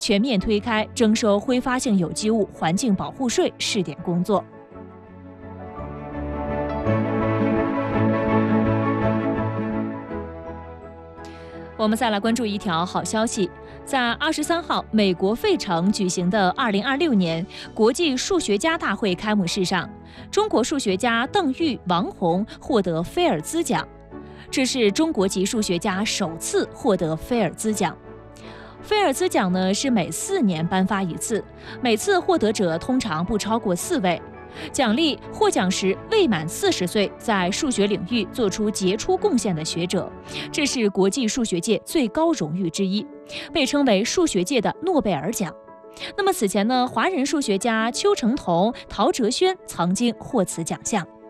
全面推开征收挥发性有机物环境保护税试点工作。我们再来关注一条好消息，在23号美国费城举行的2026年国际数学家大会开幕式上，中国数学家邓玉、王洪获得菲尔兹奖，这是中国籍数学家首次获得菲尔兹奖。菲尔兹奖呢是每4年颁发一次，每次获得者通常不超过4位。奖励获奖时未满40岁，在数学领域做出杰出贡献的学者，这是国际数学界最高荣誉之一，被称为数学界的诺贝尔奖。那么此前呢，华人数学家邱成桐、陶哲轩曾经获此奖项。